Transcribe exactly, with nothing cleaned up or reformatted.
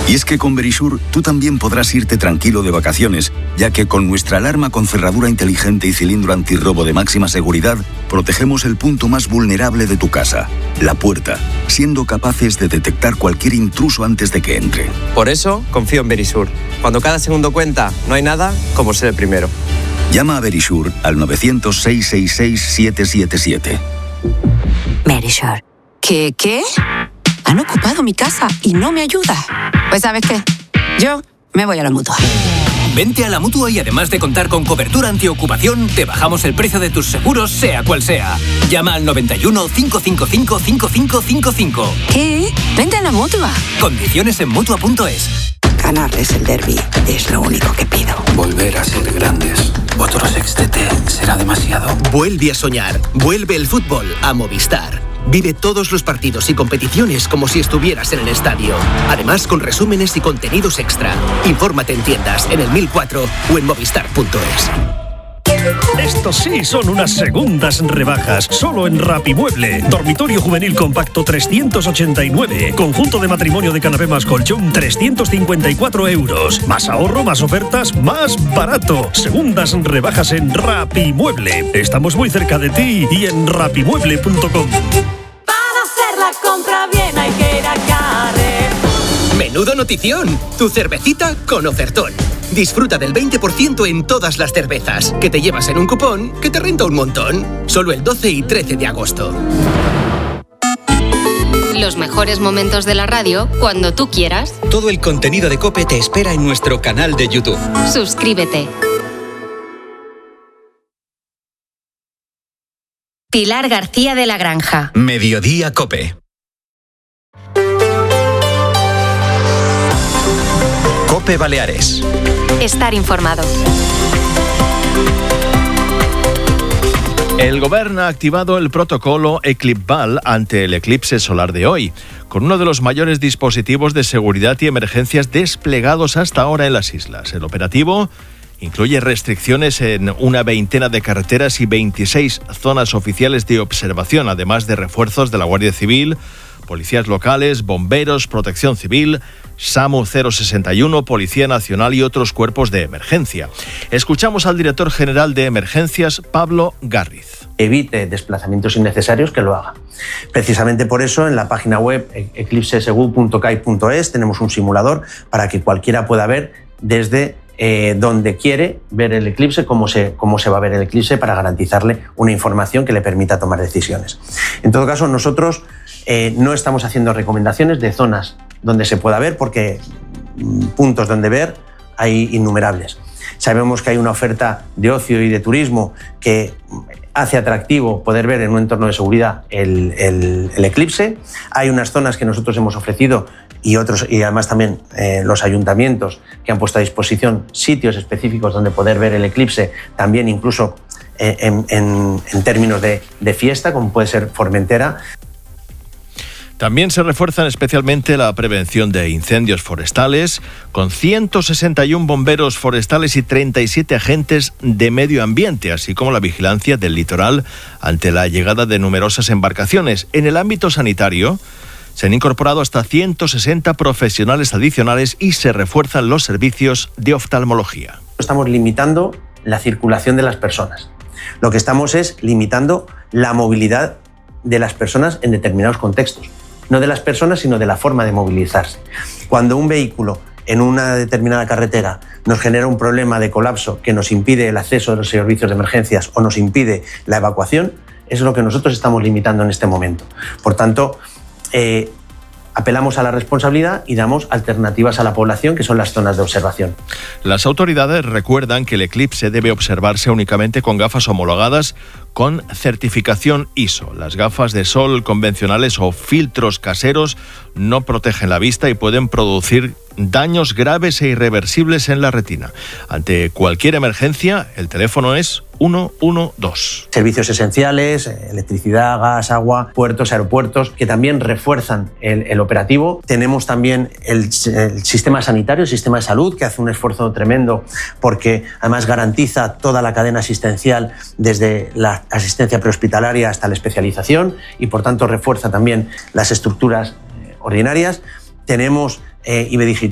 Y es que con Verisure tú también podrás irte tranquilo de vacaciones, ya que con nuestra alarma con cerradura inteligente y cilindro antirrobo de máxima seguridad, protegemos el punto más vulnerable de tu casa, la puerta, siendo capaces de detectar cualquier intruso antes de que entre. Por eso confío en Verisure. Cuando cada segundo cuenta, no hay nada como ser el primero. Llama a Verisure al nueve cero cero, seis seis seis, siete siete siete. Verisure. ¿Qué, qué? Han ocupado mi casa y no me ayuda. Pues ¿sabes qué? Yo me voy a la Mutua. Vente a la Mutua y además de contar con cobertura antiocupación, te bajamos el precio de tus seguros, sea cual sea. Llama al noventa y uno, cinco cinco cinco, cinco cinco cinco cinco. ¿Qué? Vente a la Mutua. Condiciones en Mutua punto es. Ganarles el derbi es lo único que pido. Volver a ser grandes. Otro sextete será demasiado. Vuelve a soñar. Vuelve el fútbol a Movistar. Vive todos los partidos y competiciones como si estuvieras en el estadio. Además, con resúmenes y contenidos extra. Infórmate en tiendas, en el mil cuatro o en movistar punto es. Estos sí son unas segundas rebajas. Solo en Rapimueble. Dormitorio juvenil compacto trescientos ochenta y nueve. Conjunto de matrimonio de canapé más colchón trescientos cincuenta y cuatro euros. Más ahorro, más ofertas, más barato. Segundas rebajas en Rapimueble. Estamos muy cerca de ti y en rapimueble punto com. Para hacer la compra bien hay que ir a Carrer. ¡Menudo notición! Tu cervecita con ofertón. Disfruta del veinte por ciento en todas las cervezas, que te llevas en un cupón que te renta un montón. Solo el doce y trece de agosto. Los mejores momentos de la radio cuando tú quieras. Todo el contenido de COPE te espera en nuestro canal de YouTube. Suscríbete. Pilar García de la Granja. Mediodía COPE. COPE Baleares. Estar informado. El Gobierno ha activado el protocolo Eclipval ante el eclipse solar de hoy, con uno de los mayores dispositivos de seguridad y emergencias desplegados hasta ahora en las islas. El operativo incluye restricciones en una veintena de carreteras y veintiséis zonas oficiales de observación, además de refuerzos de la Guardia Civil, policías locales, bomberos, protección civil, SAMU cero sesenta y uno, Policía Nacional y otros cuerpos de emergencia. Escuchamos al director general de Emergencias, Pablo Garriz. Evite desplazamientos innecesarios, que lo haga. Precisamente por eso en la página web eclipse segu punto cai punto es tenemos un simulador para que cualquiera pueda ver desde eh, donde quiere ver el eclipse, cómo se, cómo se va a ver el eclipse, para garantizarle una información que le permita tomar decisiones. En todo caso, nosotros eh, no estamos haciendo recomendaciones de zonas donde se pueda ver, porque puntos donde ver hay innumerables. Sabemos que hay una oferta de ocio y de turismo que hace atractivo poder ver en un entorno de seguridad el, el, el eclipse. Hay unas zonas que nosotros hemos ofrecido y otros, y además también eh, los ayuntamientos que han puesto a disposición sitios específicos donde poder ver el eclipse, también incluso eh, en, en, en términos de, de fiesta, como puede ser Formentera. También se refuerzan especialmente la prevención de incendios forestales, con ciento sesenta y uno bomberos forestales y treinta y siete agentes de medio ambiente, así como la vigilancia del litoral ante la llegada de numerosas embarcaciones. En el ámbito sanitario se han incorporado hasta ciento sesenta profesionales adicionales y se refuerzan los servicios de oftalmología. Estamos limitando la circulación de las personas. Lo que estamos es limitando la movilidad de las personas en determinados contextos. No de las personas, sino de la forma de movilizarse. Cuando un vehículo en una determinada carretera nos genera un problema de colapso que nos impide el acceso a los servicios de emergencias o nos impide la evacuación, es lo que nosotros estamos limitando en este momento. Por tanto, eh, apelamos a la responsabilidad y damos alternativas a la población, que son las zonas de observación. Las autoridades recuerdan que el eclipse debe observarse únicamente con gafas homologadas con certificación I S O. Las gafas de sol convencionales o filtros caseros no protegen la vista y pueden producir daños graves e irreversibles en la retina. Ante cualquier emergencia, el teléfono es uno uno dos. Servicios esenciales, electricidad, gas, agua, puertos, aeropuertos, que también refuerzan el, el operativo. Tenemos también el, el sistema sanitario, el sistema de salud, que hace un esfuerzo tremendo porque además garantiza toda la cadena asistencial desde la asistencia prehospitalaria hasta la especialización y por tanto refuerza también las estructuras ordinarias. Tenemos eh, I B Digital.